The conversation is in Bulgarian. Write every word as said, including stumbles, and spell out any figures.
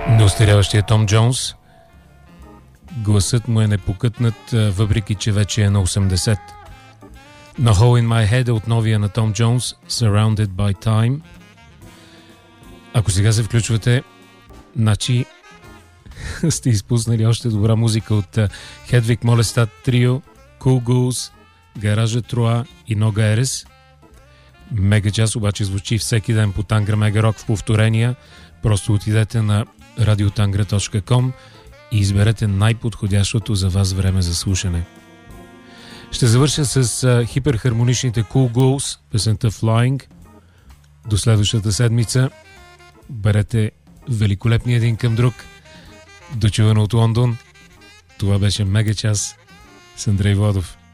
Неостаряващия Том Джонс. Гласът му е непокътнат, въпреки че вече е на осемдесет. На Hole in My Head от новия на Том Джонс, Surrounded by Time. Ако сега се включвате, значи сте изпуснали още добра музика от Хедвиг Молестат Трио, Cool Ghouls, Гаража Троа и Нога Ерес. Мега час обаче звучи всеки ден по Тангра Мега Рок в повторения. Просто отидете на радиотангра точка ком и изберете най-подходящото за вас време за слушане. Ще завърша с а, хиперхармоничните Cool Ghouls, песента Flying. До следващата седмица. Берете великолепни един към друг. Дочуване от Лондон. Това беше Мега час с Андрей Владов.